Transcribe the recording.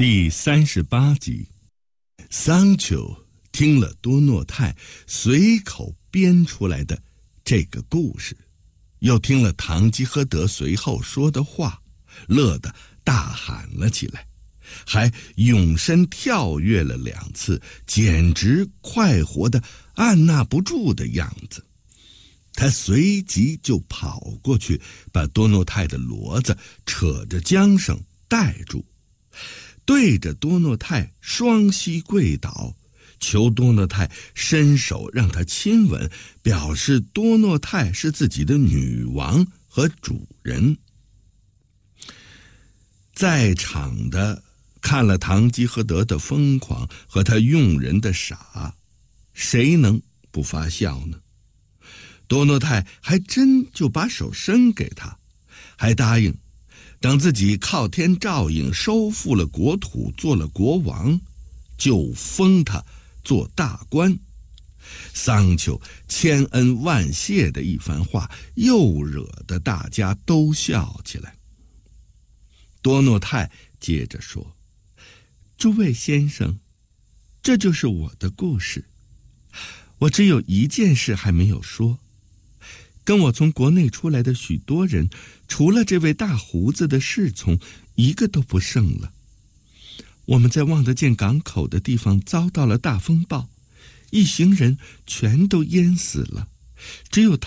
第38集，桑丘听了多诺泰随口编出来的这个故事，又听了堂吉诃德随后说的话，乐得大喊了起来，还永身跳跃了2次，简直快活得按捺不住的样子。他随即就跑过去，把多诺泰的骡子扯着缰绳带住，对着多诺泰双膝跪倒，求多诺泰伸手让他亲吻，表示多诺泰是自己的女王和主人。在场的看了堂吉诃德的疯狂和他用人的傻，谁能不发笑呢？多诺泰还真就把手伸给他，还答应等自己靠天照应，收复了国土，做了国王，就封他做大官。桑丘千恩万谢的一番话，又惹得大家都笑起来。多诺泰接着说：“诸位先生，这就是我的故事。我只有一件事还没有说。跟我从国内出来的许多人，除了这位大胡子的侍从，一个都不剩了。我们在望得见港口的地方遭到了大风暴，一行人全都淹死了，只有他